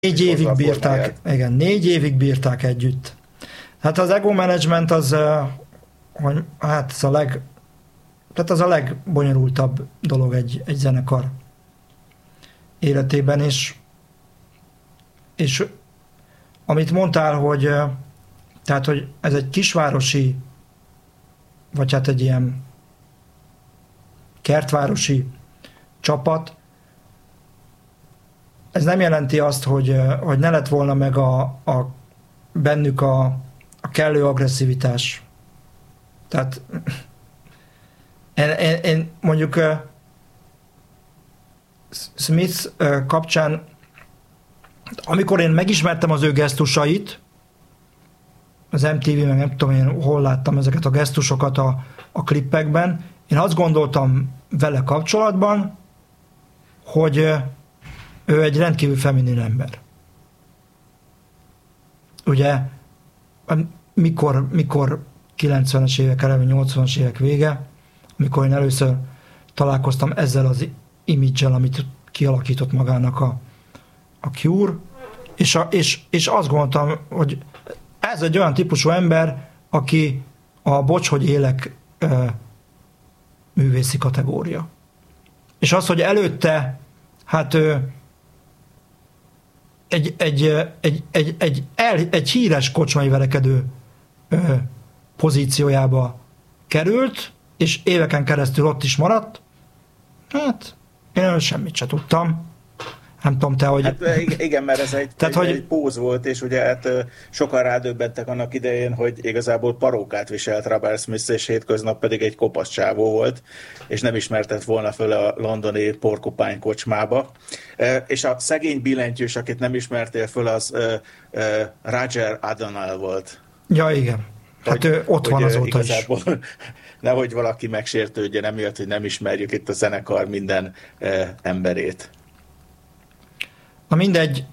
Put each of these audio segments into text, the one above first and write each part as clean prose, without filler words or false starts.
4 évig bírták, igen, 4 évig bírták együtt. Hát az ego management az, hát az a legbonyolultabb dolog egy zenekar életében, és amit mondtál, hogy ez egy kisvárosi, vagy hát egy ilyen kertvárosi csapat, ez nem jelenti azt, hogy ne lett volna meg bennük a kellő agresszivitás. Tehát én mondjuk Smith kapcsán, amikor én megismertem az ő gesztusait, az MTV, meg nem tudom én hol láttam ezeket a gesztusokat a klippekben, én azt gondoltam vele kapcsolatban, hogy ő egy rendkívül feminin ember. Ugye, mikor 90-es évek elején, 80-as évek vége, amikor én először találkoztam ezzel az image-el, amit kialakított magának a Cure, és azt gondoltam, hogy ez egy olyan típusú ember, aki a bocs, hogy élek művészi kategória. És az, hogy előtte hát egy híres kocsmai verekedő pozíciójába került, és éveken keresztül ott is maradt, hát én semmit se tudtam. Nem tudom te, hogy... Hát igen, mert ez egy póz volt, és ugye hát sokan rádöbbentek annak idején, hogy igazából parókát viselt Robert Smith, és hétköznap pedig egy kopasz csávó volt, és nem ismertett volna föl a londoni Porcupine kocsmába. És a szegény billentyűs, akit nem ismertél föl, az Roger O'Donnell volt. Ja, igen. Hát ő ott van azóta is. Nehogy valaki megsértődjön emiatt, hogy nem ismerjük itt a zenekar minden emberét. Na mindegy,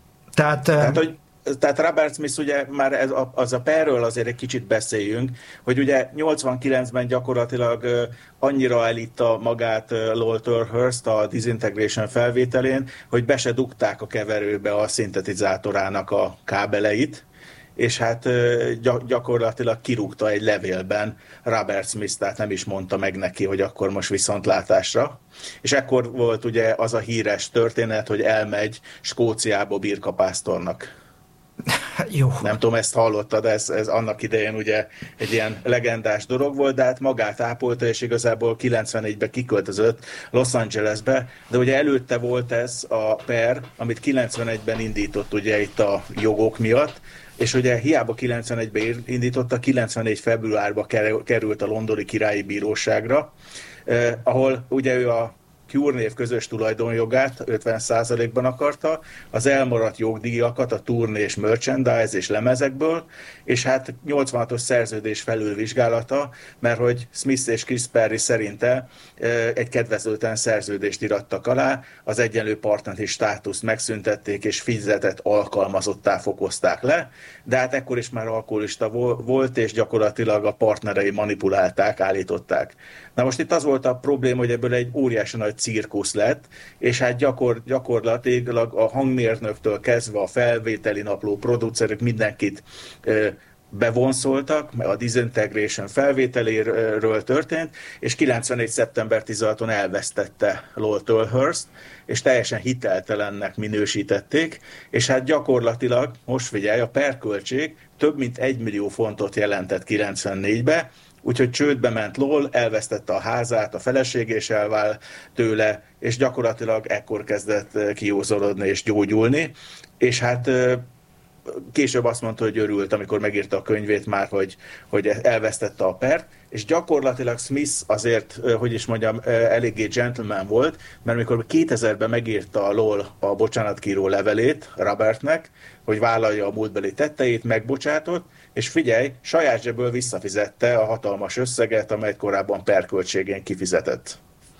tehát Robert Smith, ugye már az a perről azért egy kicsit beszéljünk, hogy ugye 89-ben gyakorlatilag annyira elitta magát Lowell Tolhurst a Disintegration felvételén, hogy be se dugták a keverőbe a szintetizátorának a kábeleit, és hát gyakorlatilag kirúgta egy levélben Robert Smith, tehát nem is mondta meg neki, hogy akkor most viszontlátásra. És ekkor volt ugye az a híres történet, hogy elmegy Skóciába birkapásztornak. Jó. Nem tudom, ezt hallottad, ez annak idején ugye egy ilyen legendás dolog volt, de hát magát ápolta, és igazából 94-ben kiköltözött Los Angelesbe, de ugye előtte volt ez a per, amit 91-ben indított ugye itt a jogok miatt, és ugye hiába 91-ben indította, 94 februárba került a londoni királyi bíróságra, ahol ugye ő a Cure név közös tulajdonjogát 50%-ban akarta, az elmaradt jogdíjakat a turné és merchandise és lemezekből, és hát 86-os szerződés felülvizsgálata, mert hogy Smith és Chris Perry szerinte egy kedvezőtlen szerződést irattak alá, az egyenlő partneri státuszt megszüntették, és fizetett alkalmazottá fokozták le, de hát ekkor is már alkoholista volt, és gyakorlatilag a partnerei manipulálták, állították. Na most itt az volt a probléma, hogy ebből egy óriási nagy cirkusz lett, és hát gyakorlatilag a hangmérnöktől kezdve a felvételi napló producerek mindenkit bevonszoltak, a Disintegration felvételéről történt, és 94. szeptember 16-on elvesztette Lowell Tolhurst, és teljesen hiteltelennek minősítették, és hát gyakorlatilag, most figyelj, a perköltség több mint 1 millió fontot jelentett 94-be, úgyhogy csődbe ment Lowell, elvesztette a házát, a feleség is elvál tőle, és gyakorlatilag ekkor kezdett kiózolodni és gyógyulni, és hát később azt mondta, hogy örült, amikor megírta a könyvét már, hogy elvesztette a pert, és gyakorlatilag Smith azért, hogy is mondjam, eléggé gentleman volt, mert amikor 2000-ben megírta Lowell a bocsánatkérő levelét Robertnek, hogy vállalja a múltbeli tetteit, megbocsátott, és figyelj, saját zsebből visszafizette a hatalmas összeget, amelyet korábban perköltségén kifizetett.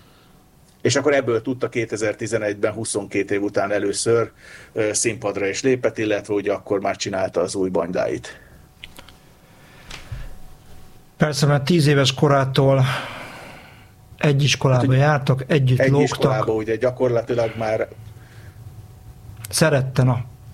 És akkor ebből tudta 2011-ben, 22 év után először színpadra is lépett, illetve ugye akkor már csinálta az új bandáit. Persze, mert 10 éves korától egy iskolába jártak, együtt lógtak. Egy iskolába ugye gyakorlatilag már... Szerette, na.